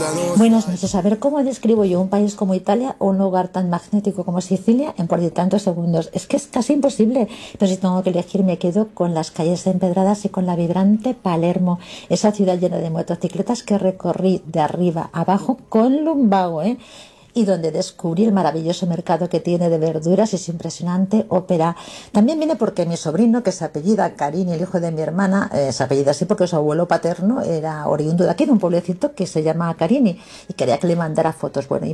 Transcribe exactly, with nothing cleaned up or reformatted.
Buenas noches. A ver, ¿cómo describo yo un país como Italia o un lugar tan magnético como Sicilia en cuarenta y tantos segundos? Es que es casi imposible. Pero si tengo que elegir, me quedo con las calles empedradas y con la vibrante Palermo, esa ciudad llena de motocicletas que recorrí de arriba a abajo con lumbago, ¿eh? Y donde descubrí el maravilloso mercado que tiene de verduras y su impresionante ópera. También vine porque mi sobrino, que se apellida Carini, el hijo de mi hermana, eh, se apellida así porque su abuelo paterno era oriundo de aquí, de un pueblecito que se llama Carini, y quería que le mandara fotos. Bueno,